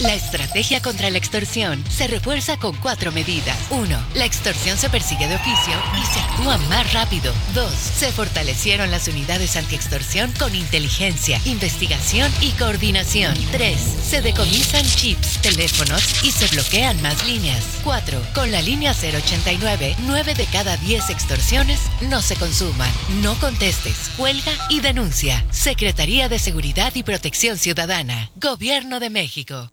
La estrategia contra la extorsión se refuerza con 4 medidas. 1. La extorsión se persigue de oficio y se actúa más rápido. 2. Se fortalecieron las unidades antiextorsión con inteligencia, investigación y coordinación. 3. Se decomisan chips, teléfonos y se bloquean más líneas. 4. Con la línea 089, 9 de cada 10 extorsiones no se consuman. No contestes, cuelga y denuncia. Secretaría de Seguridad y Protección Ciudadana. Gobierno de México.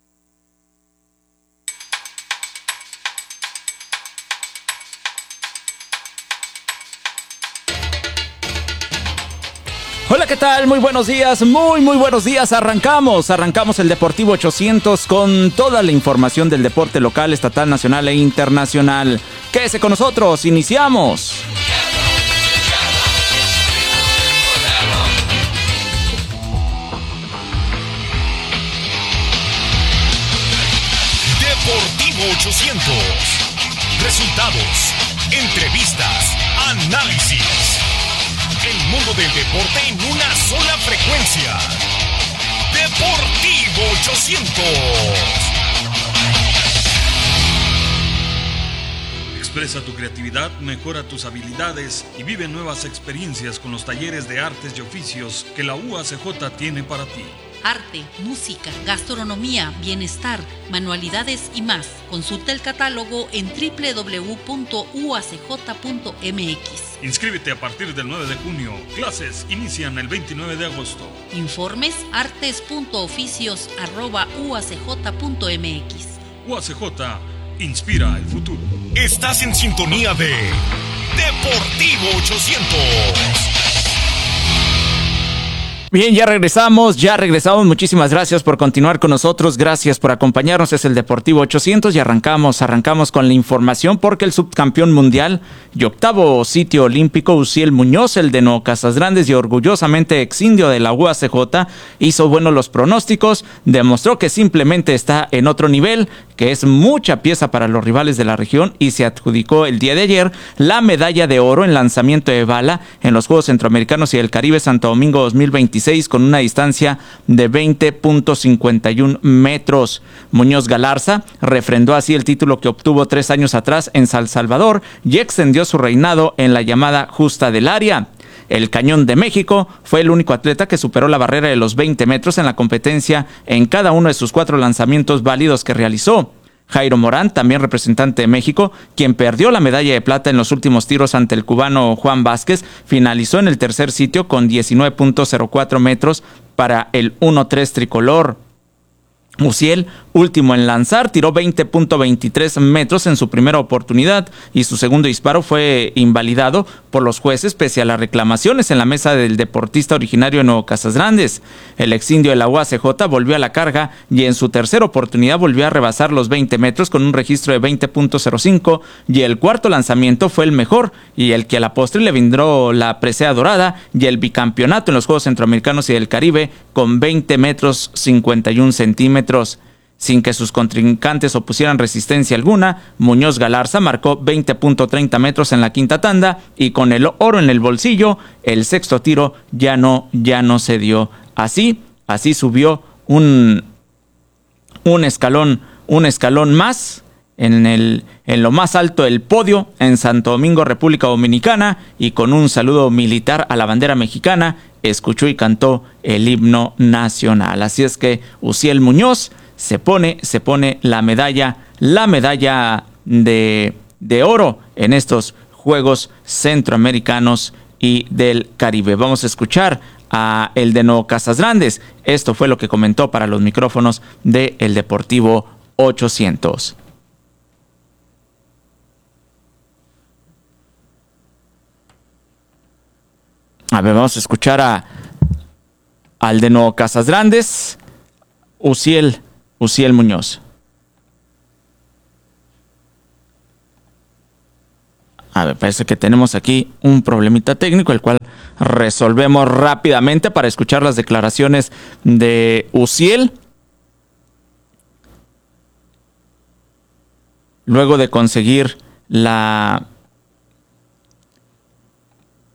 Hola, ¿qué tal? Muy buenos días, muy buenos días. Arrancamos el Deportivo 800 con toda la información del deporte local, estatal, nacional e internacional. Quédese con nosotros, iniciamos. Deportivo 800. Resultados, entrevistas, análisis. El mundo del deporte en una sola frecuencia. Deportivo 800. Expresa tu creatividad, mejora tus habilidades y vive nuevas experiencias con los talleres de artes y oficios que la UACJ tiene para ti. Arte, música, gastronomía, bienestar, manualidades y más. Consulta el catálogo en www.uacj.mx. Inscríbete a partir del 9 de junio. Clases inician el 29 de agosto. Informes artes.oficios@uacj.mx. UACJ inspira el futuro. Estás en sintonía de Deportivo 800. Bien, ya regresamos. Muchísimas gracias por continuar con nosotros. Gracias por acompañarnos. Es el Deportivo 800 y arrancamos con la información porque el subcampeón mundial y octavo sitio olímpico, Uziel Muñoz, el de Nuevo Casas Grandes y orgullosamente exindio de la UACJ, hizo buenos los pronósticos, demostró que simplemente está en otro nivel, que es mucha pieza para los rivales de la región y se adjudicó el día de ayer la medalla de oro en lanzamiento de bala en los Juegos Centroamericanos y del Caribe Santo Domingo 2026 con una distancia de 20.51 metros. Muñoz Galarza refrendó así el título que obtuvo 3 años atrás en San Salvador y extendió su reinado en la llamada justa del área. El Cañón de México fue el único atleta que superó la barrera de los 20 metros en la competencia en cada uno de sus 4 lanzamientos válidos que realizó. Jairo Morán, también representante de México, quien perdió la medalla de plata en los últimos tiros ante el cubano Juan Vázquez, finalizó en el tercer sitio con 19.04 metros para el 1-3 tricolor. Uziel, último en lanzar, tiró 20.23 metros en su primera oportunidad y su segundo disparo fue invalidado por los jueces pese a las reclamaciones en la mesa del deportista originario de Nuevo Casas Grandes. El exindio de la UACJ volvió a la carga y en su tercera oportunidad volvió a rebasar los 20 metros con un registro de 20.05 y el cuarto lanzamiento fue el mejor y el que a la postre le brindó la presea dorada y el bicampeonato en los Juegos Centroamericanos y del Caribe con 20 metros 51 centímetros. Sin que sus contrincantes opusieran resistencia alguna, Muñoz Galarza marcó 20.30 metros en la quinta tanda y con el oro en el bolsillo, el sexto tiro ya no se dio. Así subió un escalón más en lo más alto del podio en Santo Domingo, República Dominicana, y con un saludo militar a la bandera mexicana, escuchó y cantó el himno nacional. Así es que Uziel Muñoz se pone la medalla de oro en estos Juegos Centroamericanos y del Caribe. Vamos a escuchar a el de Nuevo Casas Grandes. Esto fue lo que comentó para los micrófonos de El Deportivo 800. A ver, vamos a escuchar al de Nuevo Casas Grandes, Uziel Muñoz. A ver, parece que tenemos aquí un problemita técnico, el cual resolvemos rápidamente para escuchar las declaraciones de Uziel. Luego de conseguir la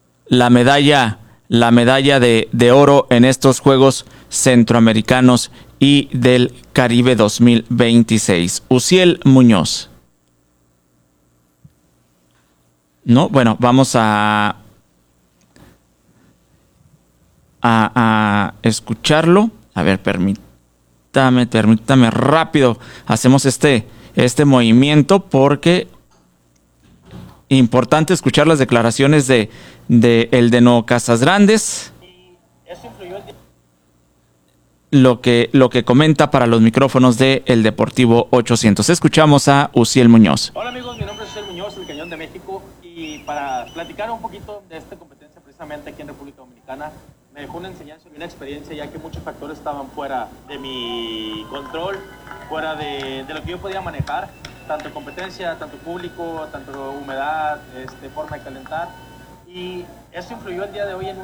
medalla de oro en estos Juegos Centroamericanos y del Caribe 2026. Uziel Muñoz. No, bueno, vamos a escucharlo. A ver, permítame rápido. Hacemos este movimiento porque importante escuchar las declaraciones de Eldeno Casasgrandes. Lo que comenta para los micrófonos de El Deportivo 800. Escuchamos a Uziel Muñoz. Hola amigos, mi nombre es Uziel Muñoz, el Cañón de México, y para platicar un poquito de esta competencia precisamente aquí en República Dominicana, me dejó una enseñanza y una experiencia, ya que muchos factores estaban fuera de mi control, fuera de lo que yo podía manejar, tanto competencia, tanto público, tanto humedad, forma de calentar, y eso influyó el día de hoy en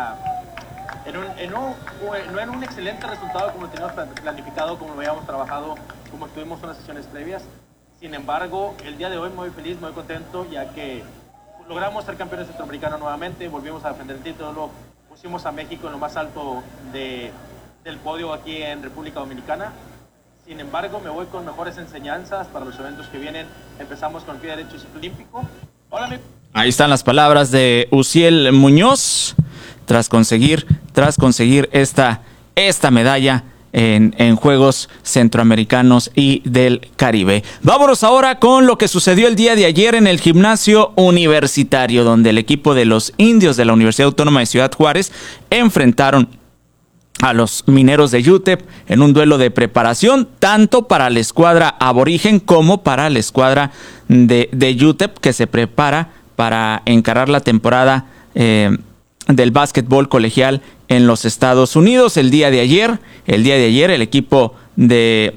un excelente resultado como lo teníamos planificado, como lo habíamos trabajado, como tuvimos unas sesiones previas. Sin embargo, el día de hoy muy feliz, muy contento, ya que logramos ser campeones centroamericanos nuevamente, volvimos a defender el título, pusimos a México en lo más alto del podio aquí en República Dominicana. Sin embargo, me voy con mejores enseñanzas para los eventos que vienen. Empezamos con el pie derecho y ciclo olímpico. Hola, ahí están las palabras de Uziel Muñoz tras conseguir esta medalla en Juegos Centroamericanos y del Caribe. Vámonos ahora con lo que sucedió el día de ayer en el gimnasio universitario, donde el equipo de los Indios de la Universidad Autónoma de Ciudad Juárez enfrentaron a los Mineros de UTEP en un duelo de preparación, tanto para la escuadra aborigen como para la escuadra de UTEP, que se prepara para encarar la temporada del básquetbol colegial en los Estados Unidos. El día de ayer el equipo de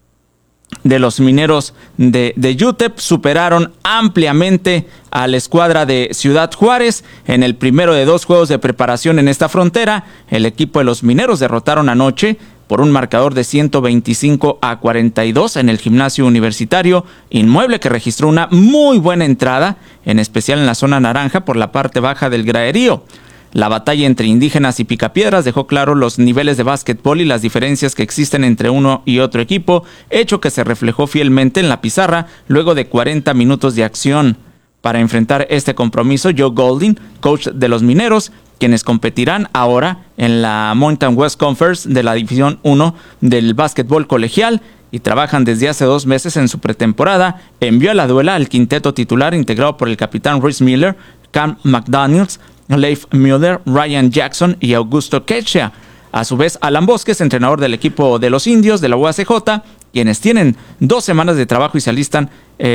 los Mineros de UTEP superaron ampliamente a la escuadra de Ciudad Juárez en el primero de 2 juegos de preparación en esta frontera. El equipo de los Mineros derrotaron anoche por un marcador de 125-42 en el gimnasio universitario, inmueble que registró una muy buena entrada, en especial en la zona naranja por la parte baja del graderío. La batalla entre indígenas y picapiedras dejó claro los niveles de básquetbol y las diferencias que existen entre uno y otro equipo, hecho que se reflejó fielmente en la pizarra luego de 40 minutos de acción. Para enfrentar este compromiso, Joe Golding, coach de los Mineros, quienes competirán ahora en la Mountain West Conference de la División 1 del básquetbol colegial y trabajan desde hace 2 meses en su pretemporada, envió a la duela al quinteto titular integrado por el capitán Rhys Miller, Cam McDaniels, Leif Mueller, Ryan Jackson y Augusto Quechua. A su vez, Alan Bosques, entrenador del equipo de los Indios de la UACJ, quienes tienen 2 semanas de trabajo y se alistan,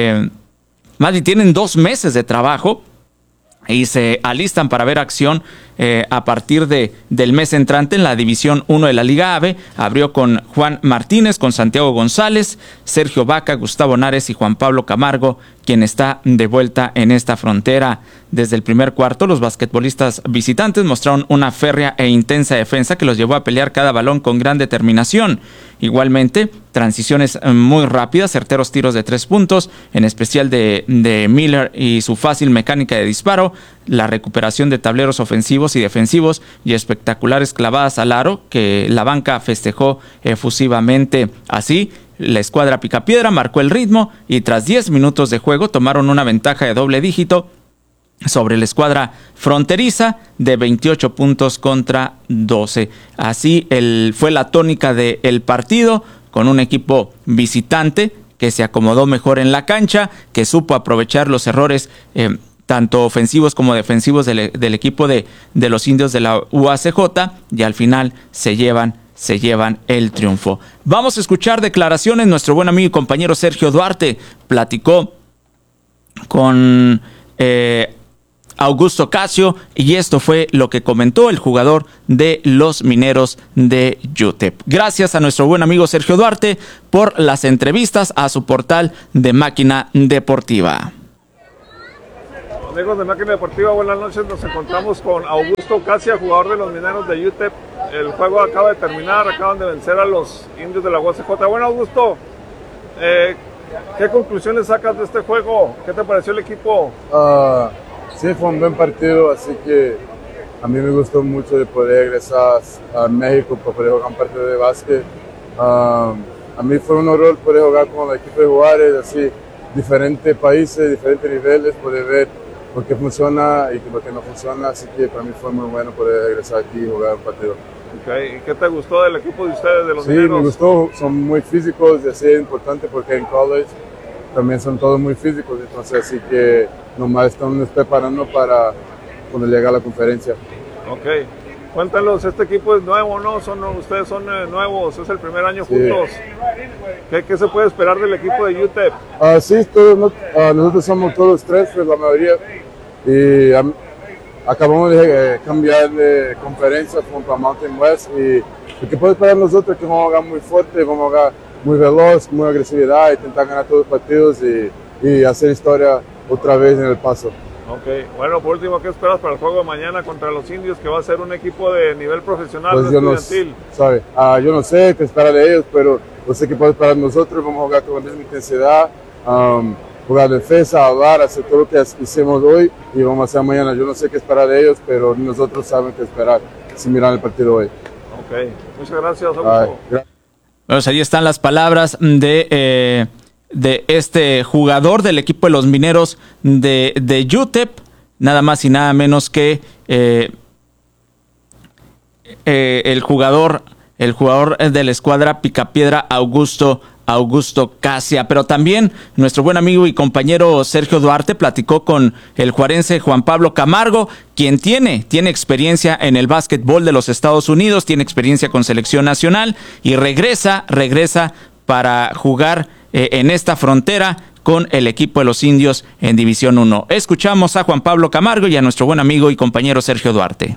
más bien tienen 2 meses de trabajo y se alistan para ver acción a partir del mes entrante en la División 1 de la Liga AVE. Abrió con Juan Martínez, con Santiago González, Sergio Vaca, Gustavo Nares y Juan Pablo Camargo, quien está de vuelta en esta frontera. Desde el primer cuarto, los basquetbolistas visitantes mostraron una férrea e intensa defensa que los llevó a pelear cada balón con gran determinación. Igualmente, transiciones muy rápidas, certeros tiros de 3 puntos, en especial de Miller y su fácil mecánica de disparo, la recuperación de tableros ofensivos y defensivos y espectaculares clavadas al aro que la banca festejó efusivamente. Así, la escuadra Picapiedra marcó el ritmo y tras 10 minutos de juego tomaron una ventaja de doble dígito sobre la escuadra fronteriza de 28 puntos contra 12. Así fue la tónica del partido, con un equipo visitante que se acomodó mejor en la cancha, que supo aprovechar los errores tanto ofensivos como defensivos del equipo de los Indios de la UACJ, y al final se llevan el triunfo. Vamos a escuchar declaraciones. Nuestro buen amigo y compañero Sergio Duarte platicó con Augusto Casio, y esto fue lo que comentó el jugador de los Mineros de UTEP. Gracias a nuestro buen amigo Sergio Duarte por las entrevistas a su portal de Máquina Deportiva. Amigos de Máquina Deportiva, buenas noches. Nos encontramos con Augusto Casio, jugador de los Mineros de UTEP. El juego acaba de terminar, acaban de vencer a los Indios de la UACJ. Bueno, Augusto, ¿qué conclusiones sacas de este juego? ¿Qué te pareció el equipo? Sí, fue un buen partido, así que a mí me gustó mucho de poder regresar a México para poder jugar un partido de básquet. A mí fue un honor poder jugar con el equipo de Juárez, así, diferentes países, diferentes niveles, poder ver lo que funciona y lo que no funciona, así que para mí fue muy bueno poder regresar aquí y jugar un partido. Okay. ¿Y qué te gustó del equipo de ustedes, de los Sí, mineros? me gustó, son muy físicos, y así es importante porque en college también son todos muy físicos, entonces así que nomás estamos preparando para cuando llegue a la conferencia. Ok. Cuéntanos, este equipo es nuevo, ¿no? Ustedes son nuevos, es el primer año juntos. ¿Qué se puede esperar del equipo de UTEP? Sí, nosotros somos todos tres, pues, la mayoría, y acabamos de cambiar de conferencia para Mountain West, y lo que puede esperar nosotros es que vamos a jugar muy fuerte, vamos a jugar muy veloz, muy agresividad, intentar ganar todos los partidos y hacer historia otra vez en El Paso. Ok, bueno, por último, ¿qué esperas para el juego de mañana contra los Indios, que va a ser un equipo de nivel profesional, pues no estudiantil? Yo no sé qué esperar de ellos, pero yo sé qué puede esperar de nosotros. Vamos a jugar con la misma intensidad, jugar defensa, hablar, hacer todo lo que hicimos hoy y vamos a hacer mañana. Yo no sé qué esperar de ellos, pero nosotros sabemos qué esperar si miran el partido hoy. Ok, muchas gracias, Augusto. Pues ahí están las palabras de este jugador del equipo de los mineros de UTEP, nada más y nada menos que el jugador de la escuadra Picapiedra, Augusto Casia. Pero también nuestro buen amigo y compañero Sergio Duarte platicó con el juarense Juan Pablo Camargo, quien tiene experiencia en el básquetbol de los Estados Unidos, tiene experiencia con selección nacional y regresa para jugar en esta frontera con el equipo de los Indios en División 1. Escuchamos a Juan Pablo Camargo y a nuestro buen amigo y compañero Sergio Duarte.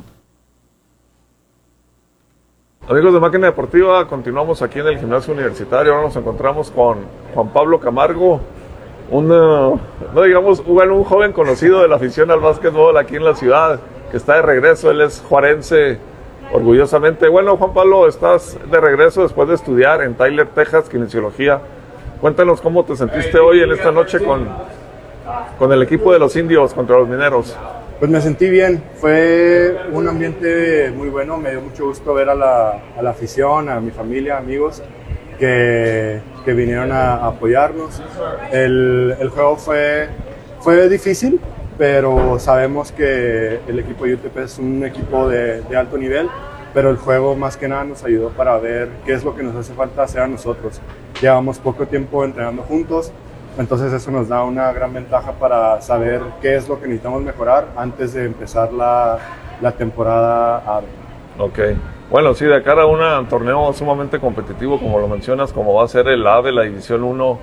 Amigos de Máquina Deportiva, continuamos aquí en el gimnasio universitario. Ahora nos encontramos con Juan Pablo Camargo, un joven conocido de la afición al básquetbol aquí en la ciudad, que está de regreso. Él es juarense orgullosamente. Bueno, Juan Pablo, estás de regreso después de estudiar en Tyler, Texas, kinesiología. Cuéntanos cómo te sentiste hoy en esta noche con el equipo de los Indios contra los Mineros. Pues me sentí bien, fue un ambiente muy bueno, me dio mucho gusto ver a la afición, a mi familia, amigos que vinieron a apoyarnos. El juego fue difícil, pero sabemos que el equipo de UTEP es un equipo de alto nivel, pero el juego más que nada nos ayudó para ver qué es lo que nos hace falta hacer a nosotros. Llevamos poco tiempo entrenando juntos, entonces eso nos da una gran ventaja para saber qué es lo que necesitamos mejorar antes de empezar la temporada AVE. Ok, bueno, sí, de cara a un torneo sumamente competitivo, como lo mencionas, como va a ser el AVE, la División 1,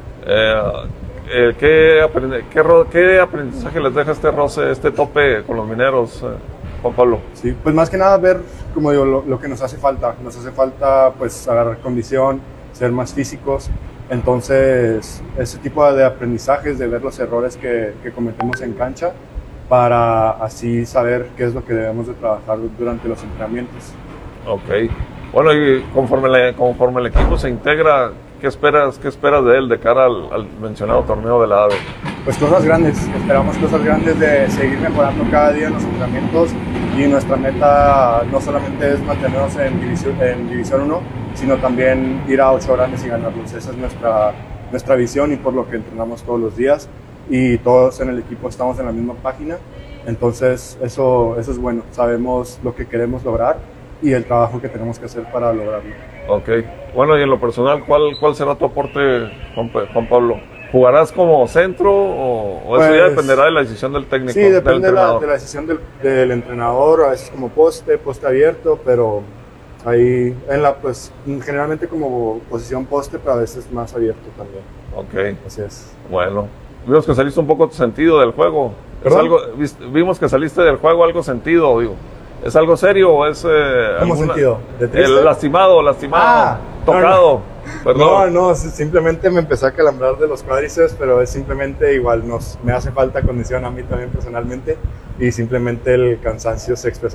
¿qué aprendizaje les deja este roce, este tope con los Mineros, Juan Pablo? Sí, pues más que nada ver, como digo, lo que nos hace falta. Nos hace falta pues agarrar condición, ser más físicos. Entonces, ese tipo de aprendizajes, de ver los errores que cometemos en cancha, para así saber qué es lo que debemos de trabajar durante los entrenamientos. Ok. Bueno, y conforme el equipo se integra, ¿qué esperas de él de cara al mencionado torneo de la AVE? Pues cosas grandes, esperamos cosas grandes, de seguir mejorando cada día en los entrenamientos, y nuestra meta no solamente es mantenernos en División 1, sino también ir a 8 grandes y ganarlos. Esa es nuestra visión y por lo que entrenamos todos los días, y todos en el equipo estamos en la misma página. Entonces eso es bueno, sabemos lo que queremos lograr y el trabajo que tenemos que hacer para lograrlo. Ok, bueno, y en lo personal, ¿cuál será tu aporte, Juan Pablo? ¿Jugarás como centro o eso ya dependerá de la decisión del técnico? Sí, depende de la decisión del entrenador, a veces como poste abierto, pero ahí pues generalmente como posición poste, pero a veces más abierto también. Ok. Así es. Bueno, vimos que saliste un poco sentido del juego. Vimos que saliste del juego algo sentido, digo. ¿Es algo serio o es ¿Cómo sentido? ¿De triste? Lastimado, tocado? No. Perdón. No, simplemente me empecé a calambrar de los cuádriceps, pero es simplemente igual, me hace falta condición a mí también personalmente, y simplemente el cansancio se expresa